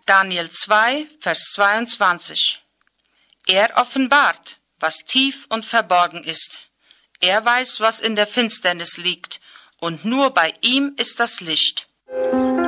Daniel 2, Vers 22. Er offenbart, was tief und verborgen ist. Er weiß, was in der Finsternis liegt, und nur bei ihm ist das Licht.